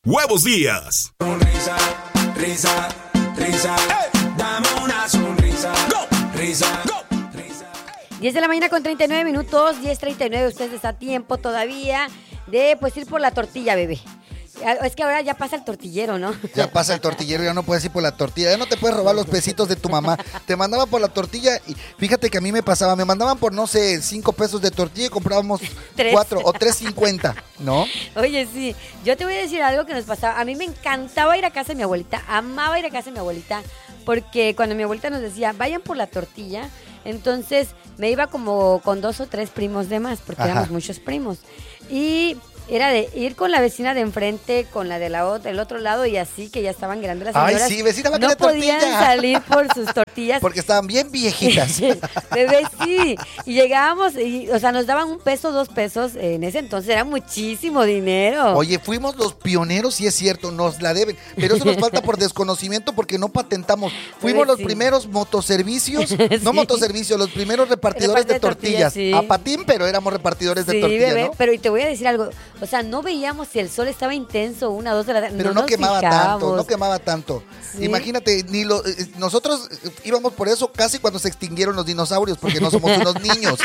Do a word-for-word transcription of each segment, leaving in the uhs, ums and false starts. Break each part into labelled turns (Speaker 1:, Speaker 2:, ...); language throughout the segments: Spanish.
Speaker 1: Huevos Díaz.
Speaker 2: Sonrisa, risa, risa, hey. Dame una sonrisa, go. Risa, go.
Speaker 3: diez de la mañana con treinta y nueve minutos, diez treinta y nueve, usted está a tiempo todavía de pues ir por la tortilla, bebé. Es que ahora ya pasa el tortillero, ¿no?
Speaker 4: Ya pasa el tortillero, ya no puedes ir por la tortilla, ya no te puedes robar los pesitos de tu mamá. Te mandaban por la tortilla y fíjate que a mí me pasaba, me mandaban por, no sé, cinco pesos de tortilla y comprábamos
Speaker 3: Tres.
Speaker 4: cuatro o tres cincuenta, ¿no?
Speaker 3: Oye, sí, yo te voy a decir algo que nos pasaba. A mí me encantaba ir a casa de mi abuelita, amaba ir a casa de mi abuelita, porque cuando mi abuelita nos decía, vayan por la tortilla, entonces me iba como con dos o tres primos de más, porque
Speaker 4: Ajá.
Speaker 3: éramos muchos primos. Y era de ir con la vecina de enfrente, con la de la otra, del otro lado, y así que ya estaban grandes las señoras.
Speaker 4: Ay, sí, vecina, va a
Speaker 3: no
Speaker 4: querer
Speaker 3: podían
Speaker 4: tortilla.
Speaker 3: salir por sus tortillas.
Speaker 4: Porque estaban bien viejitas.
Speaker 3: Bebé, sí. Y llegábamos, y, o sea, nos daban un peso, dos pesos. En ese entonces era muchísimo dinero.
Speaker 4: Oye, fuimos los pioneros, sí es cierto, nos la deben. Pero eso nos falta por desconocimiento porque no patentamos. Fuimos
Speaker 3: Bebé,
Speaker 4: los
Speaker 3: sí.
Speaker 4: primeros motoservicios, no
Speaker 3: Sí.
Speaker 4: motoservicios, los primeros repartidores
Speaker 3: Reparte
Speaker 4: de
Speaker 3: de
Speaker 4: tortillas.
Speaker 3: tortillas, sí.
Speaker 4: A patín, pero éramos repartidores de
Speaker 3: Sí,
Speaker 4: tortillas,
Speaker 3: bebé,
Speaker 4: ¿no?
Speaker 3: pero y te voy a decir algo. O sea, no veíamos si el sol estaba intenso, una, dos de la tarde.
Speaker 4: Pero
Speaker 3: no,
Speaker 4: no,
Speaker 3: nos
Speaker 4: quemaba
Speaker 3: fijábamos.
Speaker 4: tanto, no quemaba tanto.
Speaker 3: Sí.
Speaker 4: Imagínate, ni lo, eh, nosotros eh, íbamos por eso casi cuando se extinguieron los dinosaurios, porque no somos unos niños.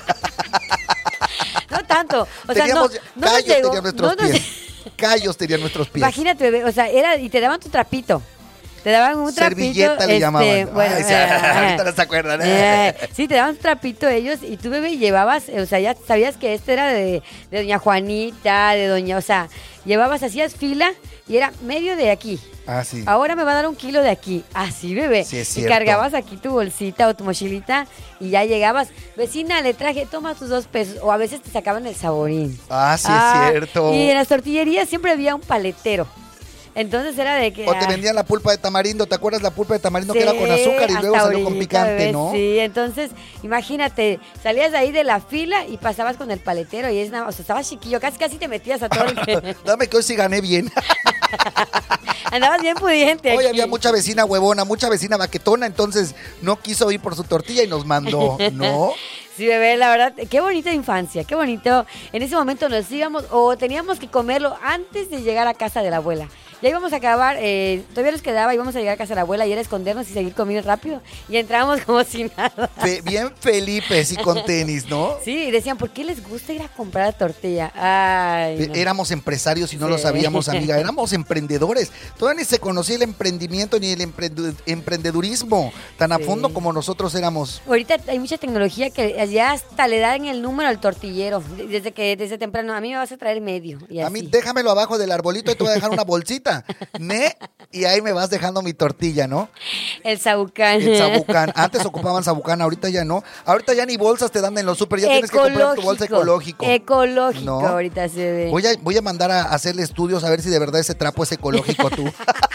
Speaker 3: No tanto. O sea,
Speaker 4: Teníamos,
Speaker 3: no, no nos
Speaker 4: callos
Speaker 3: llegó,
Speaker 4: tenían nuestros
Speaker 3: no nos-
Speaker 4: pies. Callos tenían nuestros pies.
Speaker 3: Imagínate, bebé, o sea, era, y te daban tu trapito. Te daban un trapito.
Speaker 4: Servilleta le
Speaker 3: este,
Speaker 4: llamaban.
Speaker 3: Bueno,
Speaker 4: Ay, sí,
Speaker 3: eh,
Speaker 4: ahorita no se acuerdan.
Speaker 3: eh, sí, te daban un trapito ellos y tú, bebé, llevabas, o sea, ya sabías que este era de, de doña Juanita, de doña, o sea, llevabas, hacías fila y era medio de aquí.
Speaker 4: Ah, sí.
Speaker 3: Ahora me va a dar un kilo de aquí. Así, bebé.
Speaker 4: Sí, es
Speaker 3: y
Speaker 4: cierto.
Speaker 3: cargabas aquí tu bolsita o tu mochilita y ya llegabas. Vecina, le traje, toma tus dos pesos. O a veces te sacaban el saborín.
Speaker 4: Ah, sí
Speaker 3: Ah,
Speaker 4: es cierto.
Speaker 3: Y en las tortillerías siempre había un paletero. Entonces era de que...
Speaker 4: O te
Speaker 3: ah,
Speaker 4: vendían la pulpa de tamarindo, ¿te acuerdas la pulpa de tamarindo que
Speaker 3: sí,
Speaker 4: era con azúcar y
Speaker 3: hasta
Speaker 4: luego salió con
Speaker 3: ahorita,
Speaker 4: picante,
Speaker 3: bebé,
Speaker 4: ¿no?
Speaker 3: Sí, entonces, imagínate, salías de ahí de la fila y pasabas con el paletero y es nada, o sea, estabas chiquillo, casi casi te metías a todo el que...
Speaker 4: Dame que hoy sí gané bien.
Speaker 3: Andabas bien pudiente
Speaker 4: Hoy
Speaker 3: aquí.
Speaker 4: había mucha vecina huevona, mucha vecina baquetona, entonces no quiso ir por su tortilla y nos mandó, ¿no?
Speaker 3: Sí, bebé, la verdad, qué bonita infancia, qué bonito. En ese momento nos íbamos o teníamos que comerlo antes de llegar a casa de la abuela. Ya íbamos a acabar, eh, todavía nos quedaba, íbamos a llegar a casa de la abuela y era escondernos y seguir comiendo rápido. Y entrábamos como si nada.
Speaker 4: Fe- bien Felipes y con tenis, ¿no?
Speaker 3: Sí, y decían, ¿por qué les gusta ir a comprar tortilla? Ay, no.
Speaker 4: Éramos empresarios y no
Speaker 3: Sí.
Speaker 4: lo sabíamos, amiga. Éramos emprendedores. Todavía ni se conocía el emprendimiento ni el emprende- emprendedurismo tan a
Speaker 3: Sí.
Speaker 4: fondo como nosotros éramos.
Speaker 3: Ahorita hay mucha tecnología que ya hasta le dan el número al tortillero. Desde que desde temprano, a mí me vas a traer medio. Y
Speaker 4: A
Speaker 3: así.
Speaker 4: mí déjamelo abajo del arbolito y te voy a dejar una bolsita. ¿Ne? Y ahí me vas dejando mi tortilla, ¿no?
Speaker 3: El sabucán.
Speaker 4: El sabucán. Antes ocupaban sabucán, ahorita ya no. Ahorita ya ni bolsas te dan en los súper, ya tienes que comprar tu bolsa ecológico.
Speaker 3: Ecológico,
Speaker 4: ¿No?
Speaker 3: ahorita se ve.
Speaker 4: Voy a, voy a mandar a hacerle estudios a ver si de verdad ese trapo es ecológico tú.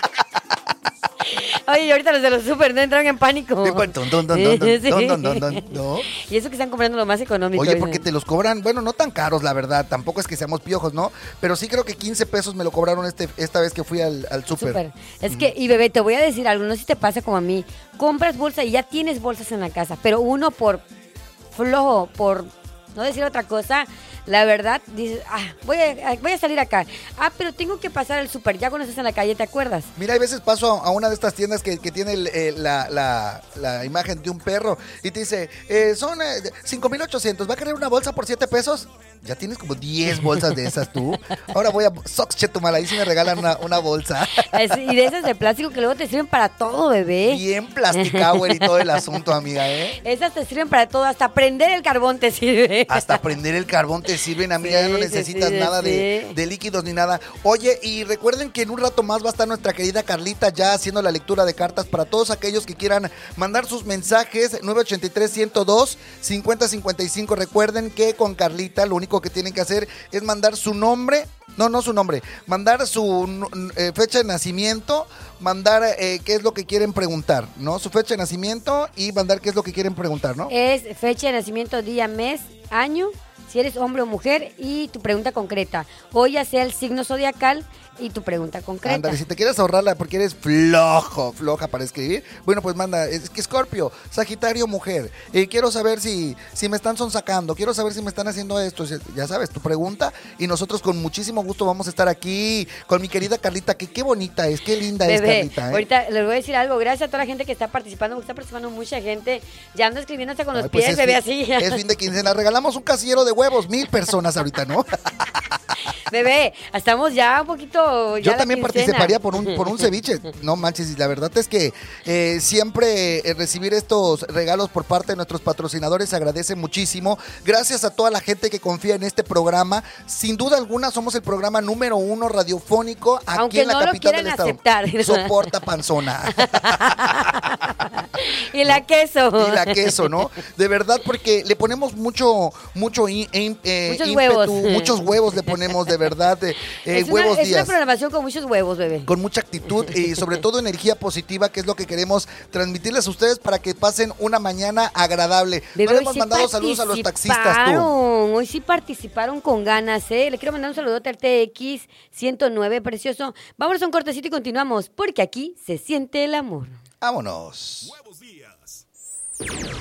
Speaker 3: Oye, y ahorita los de los súper no entran en pánico.
Speaker 4: Dun, dun, dun, dun, dun,
Speaker 3: Sí.
Speaker 4: dun, dun, dun, dun, ¿no?
Speaker 3: Y eso que están comprando lo más económico.
Speaker 4: Oye,
Speaker 3: dicen.
Speaker 4: porque te los cobran, bueno, no tan caros, la verdad. Tampoco es que seamos piojos, ¿no? Pero sí creo que quince pesos me lo cobraron este, esta vez que fui al, al súper.
Speaker 3: Súper. Es que, y bebé, te voy a decir algo, no sé si te pasa como a mí. Compras bolsa y ya tienes bolsas en la casa, pero uno por flojo, por no decir otra cosa, la verdad, dices, ah, voy a, voy a salir acá. Ah, pero tengo que pasar al súper, ya cuando estás en la calle, ¿te acuerdas?
Speaker 4: Mira, hay veces paso a, a una de estas tiendas que, que tiene el, eh, la, la, la imagen de un perro y te dice, eh, son eh, cinco mil ochocientos, ¿va a querer una bolsa por siete pesos? Ya tienes como diez bolsas de esas tú. Ahora voy a Sox Chetumal, ahí sí me regalan una, una bolsa.
Speaker 3: Es- y de esas de plástico que luego te sirven para todo, bebé.
Speaker 4: Bien plasticauer y todo el asunto, amiga, ¿eh?
Speaker 3: Esas te sirven para todo, hasta prender el carbón te sirve.
Speaker 4: Hasta prender el carbón te sirven, amiga,
Speaker 3: Sí,
Speaker 4: ya no
Speaker 3: sí,
Speaker 4: necesitas
Speaker 3: sí,
Speaker 4: nada de,
Speaker 3: sí.
Speaker 4: de líquidos ni nada. Oye, y recuerden que en un rato más va a estar nuestra querida Carlita ya haciendo la lectura de cartas para todos aquellos que quieran mandar sus mensajes. Nueve ocho tres, uno cero dos, cinco cero cinco cinco. Recuerden que con Carlita lo único que tienen que hacer es mandar su nombre, no, no su nombre, mandar su eh, fecha de nacimiento, mandar eh, qué es lo que quieren preguntar, ¿no? Su fecha de nacimiento y mandar qué es lo que quieren preguntar, ¿no?
Speaker 3: Es fecha de nacimiento, día, mes, año, si eres hombre o mujer y tu pregunta concreta. O ya sea el signo zodiacal y tu pregunta concreta.
Speaker 4: Ándale, si te quieres ahorrarla porque eres flojo, floja para escribir, bueno, pues manda, es que Escorpio, Sagitario, mujer, eh, quiero saber si, si me están sonsacando, quiero saber si me están haciendo esto, ya sabes, tu pregunta, y nosotros con muchísimo gusto vamos a estar aquí con mi querida Carlita, que qué bonita es, qué linda
Speaker 3: Bebé,
Speaker 4: es Carlita. ¿eh?
Speaker 3: Ahorita les voy a decir algo, gracias a toda la gente que está participando, porque está participando mucha gente, ya ando escribiendo hasta con los
Speaker 4: Ay, pues
Speaker 3: pies,
Speaker 4: es
Speaker 3: bebé,
Speaker 4: fin-
Speaker 3: así.
Speaker 4: Es fin de quincena, regalamos un casillero de huevos, mil personas ahorita, ¿no?
Speaker 3: Bebé, estamos ya un poquito. Ya
Speaker 4: Yo
Speaker 3: la
Speaker 4: también
Speaker 3: quincena.
Speaker 4: participaría por un, por un ceviche. No manches, y la verdad es que eh, siempre eh, recibir estos regalos por parte de nuestros patrocinadores se agradece muchísimo. Gracias a toda la gente que confía en este programa. Sin duda alguna somos el programa número uno radiofónico aquí
Speaker 3: Aunque
Speaker 4: en la
Speaker 3: no lo
Speaker 4: capital del
Speaker 3: quieran
Speaker 4: estado.
Speaker 3: aceptar.
Speaker 4: Soporta panzona.
Speaker 3: Y la queso.
Speaker 4: Y la queso, ¿no? De verdad, porque le ponemos mucho, mucho in- in- eh,
Speaker 3: Muchos
Speaker 4: ímpetu,
Speaker 3: huevos.
Speaker 4: muchos huevos le ponemos, de verdad, eh, eh,
Speaker 3: es, una,
Speaker 4: huevos
Speaker 3: es una
Speaker 4: días.
Speaker 3: programación con muchos huevos, bebé.
Speaker 4: Con mucha actitud y sobre todo energía positiva, que es lo que queremos transmitirles a ustedes para que pasen una mañana agradable.
Speaker 3: Bebé,
Speaker 4: no le
Speaker 3: hoy
Speaker 4: hemos
Speaker 3: sí
Speaker 4: mandado saludos a los taxistas, tú.
Speaker 3: participaron, Hoy sí participaron con ganas, ¿eh? Le quiero mandar un saludote al T X ciento nueve, precioso. Vámonos a un cortecito y continuamos, porque aquí se siente el amor.
Speaker 4: Vámonos.